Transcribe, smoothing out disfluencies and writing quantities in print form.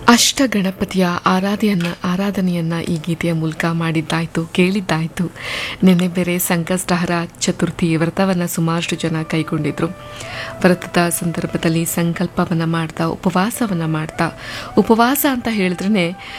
ಅಷ್ಟಗಣಪತಿಯ ಆರಾಧನೆಯನ್ನು ಈ ಗೀತೆಯ ಮೂಲಕ ಮಾಡಿದ್ದಾಯಿತು, ಕೇಳಿದ್ದಾಯಿತು. ನಿನ್ನೆ ಬೇರೆ ಸಂಕಷ್ಟಹರ ಚತುರ್ಥಿ ವ್ರತವನ್ನು ಸುಮಾರಷ್ಟು ಜನ ಕೈಗೊಂಡಿದ್ರು. ವ್ರತದ ಸಂದರ್ಭದಲ್ಲಿ ಸಂಕಲ್ಪವನ್ನು ಮಾಡ್ತಾ ಉಪವಾಸ ಅಂತ ಹೇಳಿದ್ರೆ